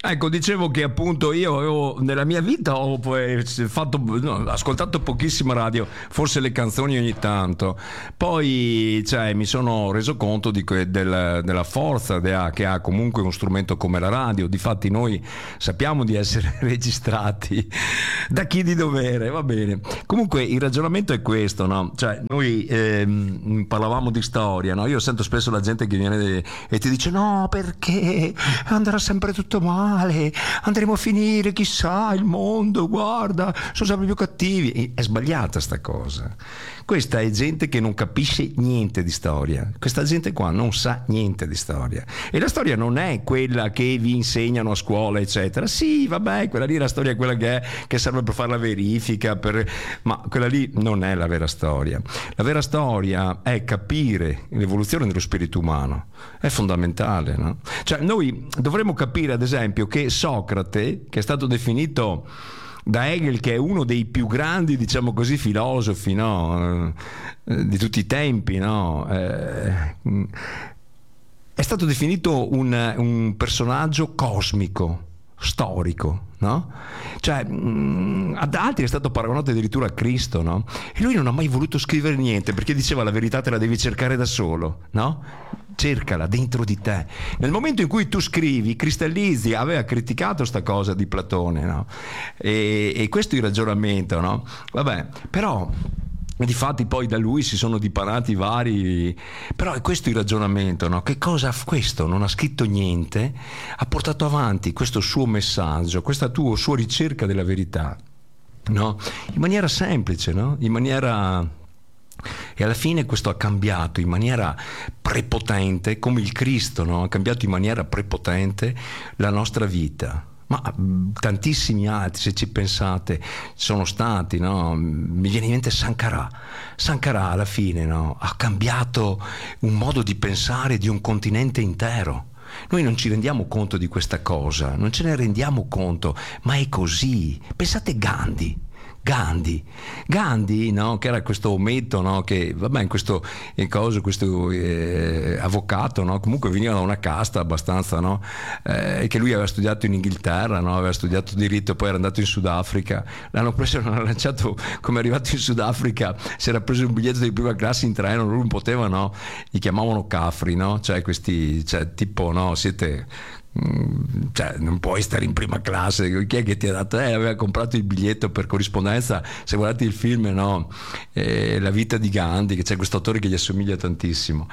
Ecco, dicevo che appunto io avevo, nella mia vita ho ascoltato pochissima radio, forse le canzoni ogni tanto, poi mi sono reso conto della forza che ha comunque uno strumento come la radio. Difatti noi sappiamo di essere registrati da chi di dovere, va bene. Comunque il ragionamento è questo, no? Cioè noi parlavamo di storia, no? Io sento spesso la gente che viene e ti dice no, perché andrà sempre tutto male, andremo a finire, chissà, il mondo, guarda, sono sempre più cattivi. È sbagliata sta cosa. Questa è gente che non capisce niente di storia. Questa gente qua non sa niente di storia. E la storia non è quella che vi insegnano a scuola, eccetera. Sì, vabbè, quella lì è la storia, quella che serve per fare la verifica, ma quella lì non è la vera storia. La vera storia è capire l'evoluzione dello spirito umano. È fondamentale, no? Cioè, noi dovremmo capire, ad esempio, che Socrate, che è stato definito da Hegel, che è uno dei più grandi, diciamo così, filosofi, no? Di tutti i tempi, no? È stato definito un personaggio cosmico, storico, no? Cioè, ad altri è stato paragonato addirittura a Cristo, no? E lui non ha mai voluto scrivere niente, perché diceva: la verità te la devi cercare da solo, no? Cercala dentro di te. Nel momento in cui tu scrivi, cristallizzi. Aveva criticato sta cosa di Platone, no? E questo è il ragionamento, no? Vabbè, però difatti poi da lui si sono dipanati vari, però è questo il ragionamento, no? Che cosa questo non ha scritto niente, ha portato avanti questo suo messaggio, questa sua ricerca della verità, no? In maniera semplice, no? In maniera... E alla fine questo ha cambiato in maniera prepotente, come il Cristo, no? Ha cambiato in maniera prepotente la nostra vita. Ma tantissimi altri, se ci pensate, sono stati, no? Mi viene in mente Sankara. Sankara alla fine, no? Ha cambiato un modo di pensare di un continente intero. Noi non ci rendiamo conto di questa cosa, non ce ne rendiamo conto, ma è così. Pensate Gandhi, no? Che era questo ometto, no? Che vabbè, questo avvocato, no? Comunque veniva da una casta abbastanza, no? Che lui aveva studiato in Inghilterra, no? Aveva studiato diritto, poi era andato in Sudafrica, l'hanno preso, l'hanno lanciato, come è arrivato in Sudafrica si era preso un biglietto di prima classe in treno, lui non poteva, no? Gli chiamavano Cafri, no? Cioè questi, tipo, no? Siete... Cioè, non puoi stare in prima classe. Chi è che ti ha dato? Aveva comprato il biglietto per corrispondenza. Se guardate il film, no? La vita di Gandhi, che c'è questo attore che gli assomiglia tantissimo,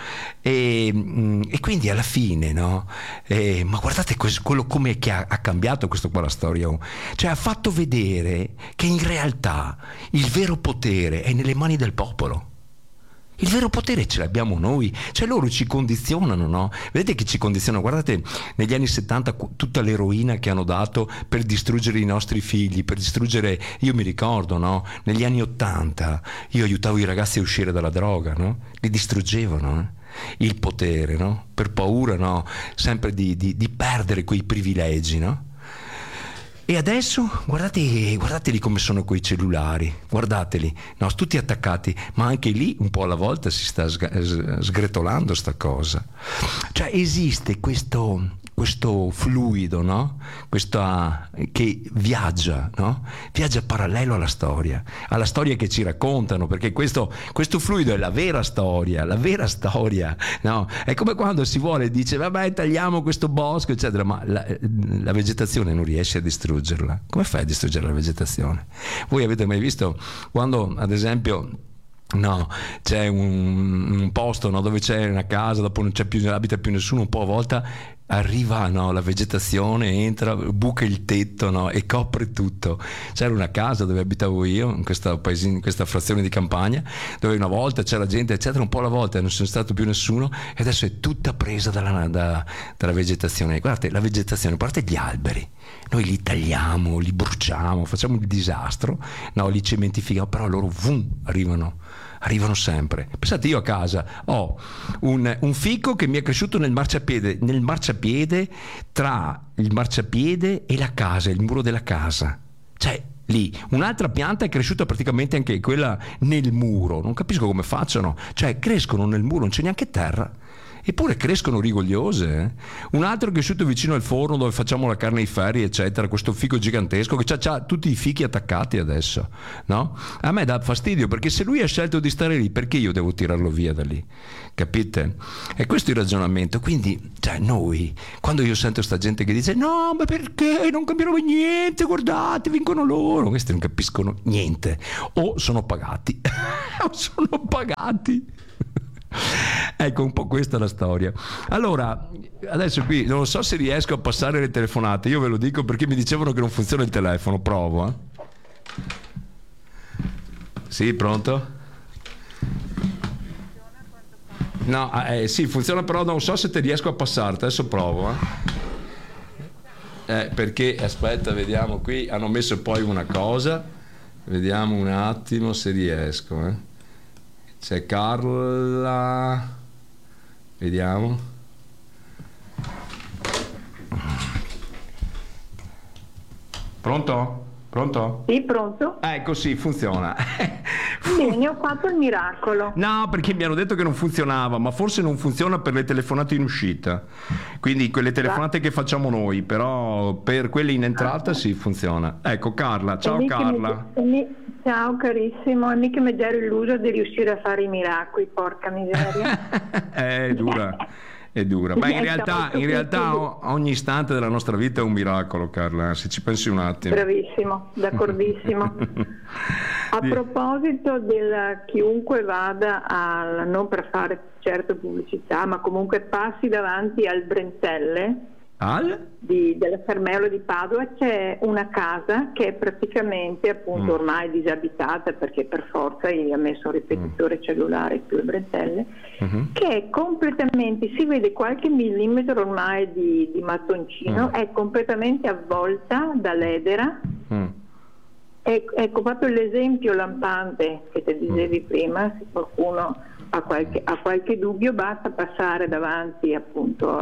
e quindi alla fine, no? Ma guardate quello come che ha cambiato questo qua la storia, cioè ha fatto vedere che in realtà il vero potere è nelle mani del popolo. Il vero potere ce l'abbiamo noi, cioè loro ci condizionano, no? Vedete che ci condizionano, guardate negli anni 70 tutta l'eroina che hanno dato per distruggere i nostri figli, per distruggere, io mi ricordo, no? Negli anni 80 io aiutavo i ragazzi a uscire dalla droga, no? Li distruggevano, il potere, no? Per paura, no? Sempre di perdere quei privilegi, no? E adesso guardateli come sono quei cellulari, guardateli, no, tutti attaccati, ma anche lì un po' alla volta si sta sgretolando sta cosa. Cioè esiste questo fluido, no? Che viaggia, no? Viaggia parallelo alla storia che ci raccontano, perché questo fluido è la vera storia, no? È come quando si vuole, dice vabbè, tagliamo questo bosco, eccetera, ma la vegetazione non riesce a distruggerla. Come fai a distruggere la vegetazione? Voi avete mai visto quando, ad esempio, no, c'è un posto, no, dove c'è una casa, dopo non abita più nessuno, un po' a volta arriva, no, la vegetazione, entra, buca il tetto, no, e copre tutto. C'era una casa dove abitavo io, in questa frazione di campagna, dove una volta c'era gente, eccetera, un po' alla volta non c'è stato più nessuno, e adesso è tutta presa dalla vegetazione. Guardate, la vegetazione, guardate gli alberi, noi li tagliamo, li bruciamo, facciamo il disastro, no, li cementifichiamo, però loro arrivano sempre. Pensate, io a casa ho un fico che mi è cresciuto nel marciapiede tra il marciapiede e la casa, il muro della casa, cioè lì. Un'altra pianta è cresciuta praticamente anche quella nel muro, non capisco come facciano, cioè crescono nel muro, non c'è neanche terra, eppure crescono rigogliose. Un altro che è cresciuto vicino al forno dove facciamo la carne ai ferri, eccetera, questo fico gigantesco che c'ha tutti i fichi attaccati adesso, no? A me dà fastidio, perché se lui ha scelto di stare lì, perché io devo tirarlo via da lì? Capite? E questo è il ragionamento. Quindi, cioè, noi, quando io sento sta gente che dice no, ma perché non cambierò niente, guardate, vincono loro, questi non capiscono niente, o sono pagati o sono pagati. Ecco, un po' questa è la storia. Allora, adesso qui non so se riesco a passare le telefonate, io ve lo dico perché mi dicevano che non funziona il telefono. Provo, eh. Sì, pronto? No, sì, funziona, però non so se te riesco a passarti. Adesso provo, perché aspetta, vediamo, qui hanno messo poi una cosa, vediamo un attimo se riesco, C'è Carla, vediamo. Pronto? Pronto? Sì, pronto? Ecco, sì, funziona. Bene, ho fatto il miracolo. No, perché mi hanno detto che non funzionava, ma forse non funziona per le telefonate in uscita. Quindi quelle telefonate che facciamo noi, però per quelle in entrata sì, funziona. Ecco, Carla, ciao Carla. Ciao carissimo, mica mi ero illuso di riuscire a fare i miracoli, porca miseria. È dura. È dura, ma in realtà ogni istante della nostra vita è un miracolo, Carla, se ci pensi un attimo. Bravissimo, d'accordissimo. A proposito del chiunque vada non per fare certo pubblicità, ma comunque passi davanti al Brentelle della Sarmeulo di Padova, c'è una casa che è praticamente appunto ormai disabitata, perché per forza gli ha messo un ripetitore cellulare più le Brentelle, che è completamente, si vede qualche millimetro ormai di mattoncino, è completamente avvolta da ledera. Ecco, proprio l'esempio lampante che ti dicevi prima, se qualcuno ha qualche dubbio basta passare davanti appunto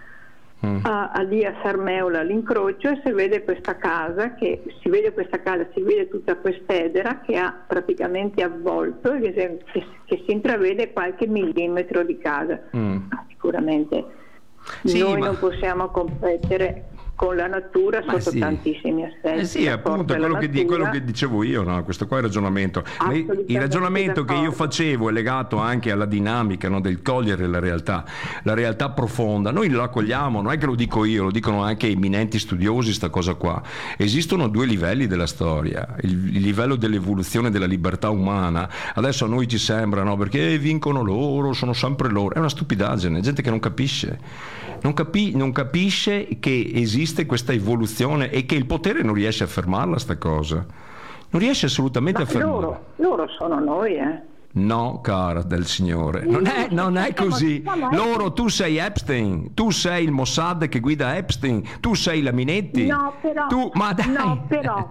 lì a Sarmeula all'incrocio, e si vede questa casa, si vede tutta quest'edera che ha praticamente avvolto e che si intravede qualche millimetro di casa. Sicuramente noi non possiamo competere con la natura sotto tantissimi aspetti. Sì, appunto, quello che dicevo io, no? Questo qua è il ragionamento. Il ragionamento che io facevo è legato anche alla dinamica, no? Del cogliere la realtà profonda. Noi la cogliamo, non è che lo dico io, lo dicono anche eminenti studiosi, sta cosa qua. Esistono due livelli della storia, il livello dell'evoluzione della libertà umana. Adesso a noi ci sembra, no? Perché vincono loro, sono sempre loro. È una stupidaggine, gente che non capisce. Non capisce che esiste questa evoluzione e che il potere non riesce a fermarla, sta cosa. Non riesce assolutamente a fermarla. Loro sono noi, No, cara del Signore, non è così. Loro, tu sei Epstein, tu sei il Mossad che guida Epstein, tu sei la Minetti. No, però. Ma dai. No, però.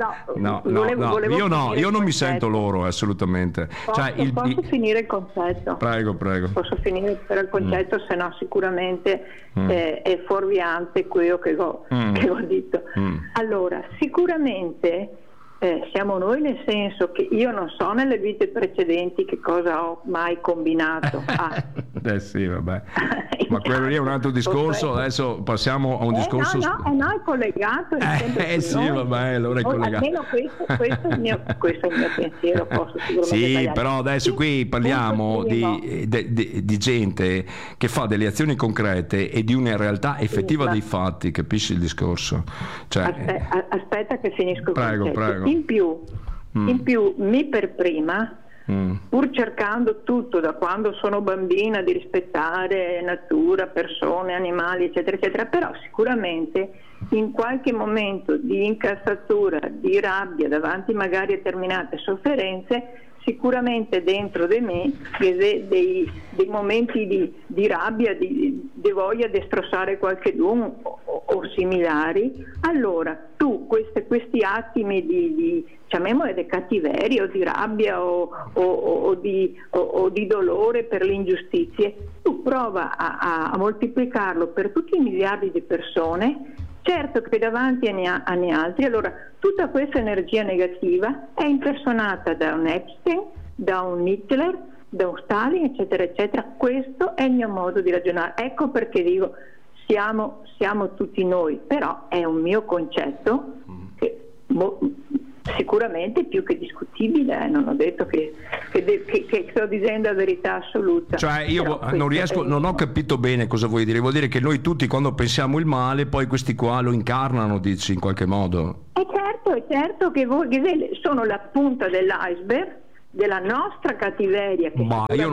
No, io non mi sento loro, assolutamente. Posso finire il concetto? Prego. Posso finire il concetto, se no sicuramente è fuorviante quello che ho detto. Allora, sicuramente siamo noi, nel senso che io non so nelle vite precedenti che cosa ho mai combinato. Sì, vabbè. Ma quello lì è un altro discorso. Adesso passiamo a un discorso. No, è collegato. Sì, vabbè, allora è collegato. Almeno questo è il mio pensiero. Posso sicuramente sì, però adesso qui parliamo di gente che fa delle azioni concrete e di una realtà effettiva dei fatti, capisci il discorso? Cioè, aspetta che finisco il concetto. Prego. In più, mi per prima, pur cercando tutto da quando sono bambina di rispettare natura, persone, animali, eccetera, eccetera, però sicuramente in qualche momento di incazzatura, di rabbia davanti magari a determinate sofferenze, sicuramente dentro di me dei momenti di rabbia, di voglia di strozzare qualcheduno o similari. Allora tu questi attimi di chiamiamole di cattiveria o di rabbia o di dolore per le ingiustizie, tu prova a moltiplicarlo per tutti i miliardi di persone. Certo che davanti a altri, allora tutta questa energia negativa è impersonata da un Epstein, da un Hitler, da Stalin, eccetera, eccetera. Questo è il mio modo di ragionare. Ecco perché dico siamo tutti noi, però è un mio concetto che sicuramente più che discutibile, non ho detto che sto dicendo la verità assoluta. Cioè io non ho capito bene cosa vuoi dire. Vuol dire che noi tutti quando pensiamo il male, poi questi qua lo incarnano, dici, in qualche modo? È certo che sono la punta dell'iceberg della nostra cattiveria, che ma io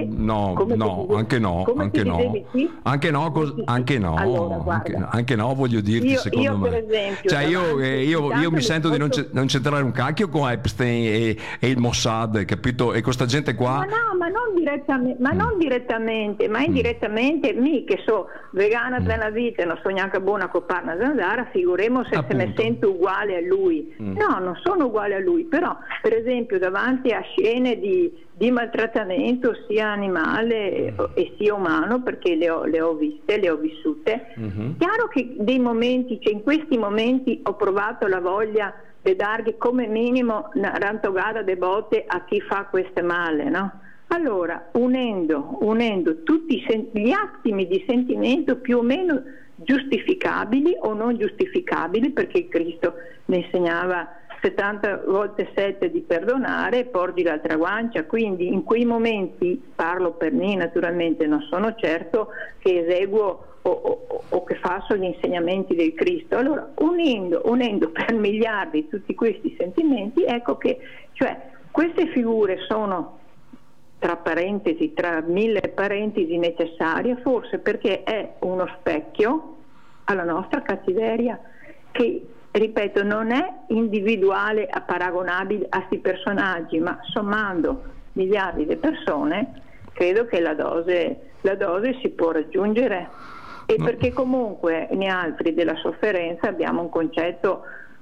anche no, voglio dirti, secondo me, per esempio, cioè io mi sento di non c'entrare un cacchio con Epstein e il Mossad, capito, e questa gente qua, ma non direttamente, ma indirettamente. Mi che so vegana nella vita e non so neanche buona con parna zanzara, figuremo se me sento uguale a lui. No, non sono uguale a lui, però per esempio davanti a scene di maltrattamento sia animale e sia umano, perché le ho viste, le ho vissute. Chiaro che dei momenti, cioè in questi momenti ho provato la voglia di dargli come minimo una rantogata de botte a chi fa questo male, no? Allora, unendo tutti gli attimi di sentimento più o meno giustificabili o non giustificabili, perché Cristo ne insegnava 70 volte 7 di perdonare e porgi l'altra guancia, quindi in quei momenti, parlo per me naturalmente, non sono certo che eseguo o che faccio gli insegnamenti del Cristo. Allora unendo per miliardi tutti questi sentimenti, ecco che cioè queste figure sono tra mille parentesi necessarie, forse perché è uno specchio alla nostra cattiveria che, ripeto, non è individuale, paragonabile a questi personaggi, ma sommando miliardi di persone credo che la dose si può raggiungere, e perché comunque nei altri della sofferenza abbiamo un concetto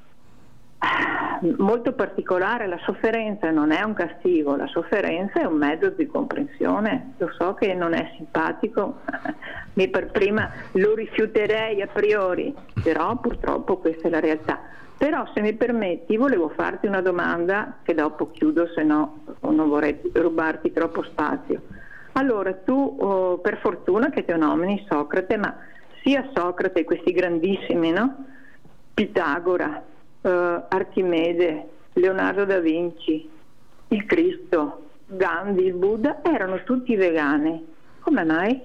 molto particolare. La sofferenza non è un castigo, la sofferenza è un mezzo di comprensione. Lo so che non è simpatico, per prima lo rifiuterei a priori, però purtroppo questa è la realtà. Però se mi permetti volevo farti una domanda che dopo chiudo, se no non vorrei rubarti troppo spazio. Allora tu per fortuna che te nomini Socrate, ma sia Socrate, questi grandissimi, no? Pitagora, Archimede, Leonardo da Vinci, il Cristo, Gandhi, il Buddha, erano tutti vegani. Come mai?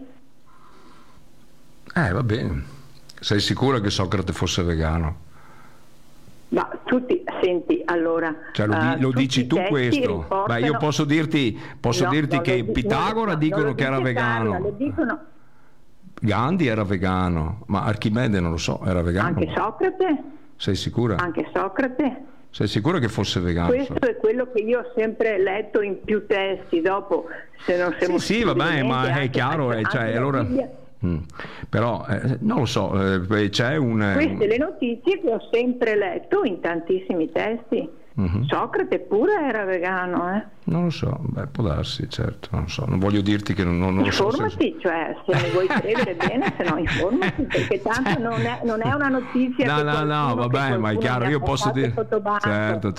Va bene. Sei sicura che Socrate fosse vegano? Ma tutti, senti, allora, cioè lo dici tu questo? Beh, io posso dirti che Pitagora dicono che era vegano. Lo dicono. Gandhi era vegano, ma Archimede non lo so, era vegano. Anche Socrate? Sei sicura? Anche Socrate? Sei sicura che fosse vegano? Questo è quello che io ho sempre letto in più testi, dopo se non siamo sì, vabbè, ma è chiaro, cioè allora però non lo so, c'è queste le notizie che ho sempre letto in tantissimi testi. Socrate pure era vegano, Non lo so, può darsi, certo, non so, non voglio dirti che non lo so. Informati, cioè se mi vuoi credere bene, se no informati, perché tanto non è una notizia no, vabbè, ma è chiaro, io posso dire certo.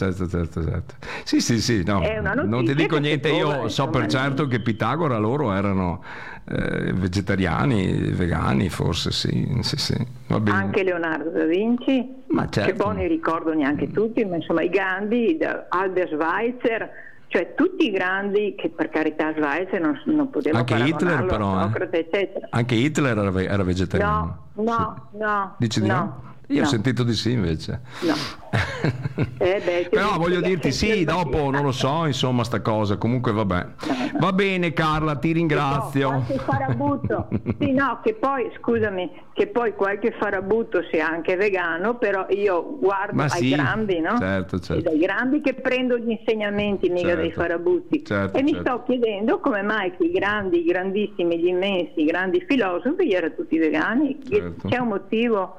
Sì, no, non ti dico niente, io so per certo che Pitagora loro erano vegetariani, vegani, forse sì, va bene. Anche Leonardo da Vinci, ma certo. Che poi non ricordo neanche tutti, ma insomma i grandi, Albert Schweitzer, cioè tutti i grandi, che per carità Schweitzer non poteva anche Hitler, però Socrate, eccetera. Anche Hitler era vegetariano. No. Dici di no? Io ho sentito di sì invece. No. Però voglio dirti sì, dopo non lo so, insomma sta cosa, comunque vabbè. Va bene Carla, ti ringrazio. Qualche farabutto. Sì, no, che poi scusami, che poi qualche farabutto sia anche vegano, però io guardo ai grandi, no? Certo. E dai grandi che prendo gli insegnamenti, mica dei farabutti. E mi sto chiedendo come mai che i grandissimi, gli immensi, i grandi filosofi erano tutti vegani. Certo. C'è un motivo?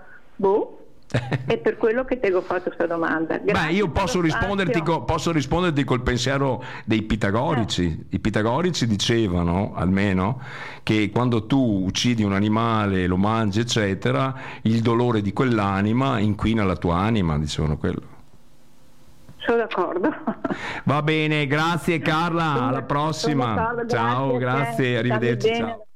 È per quello che ti ho fatto questa domanda. Io posso risponderti col pensiero dei pitagorici. I pitagorici dicevano almeno che quando tu uccidi un animale, lo mangi eccetera, il dolore di quell'anima inquina la tua anima, dicevano quello. Sono d'accordo. Va bene, grazie Carla, alla prossima. Sono d'accordo, Ciao, grazie a te. grazie, arrivederci, Stammi bene. ciao.